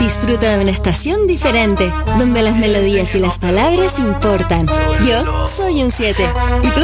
Disfruta de una estación diferente, donde las melodías y las palabras importan. Yo soy un 7. ¿Y tú?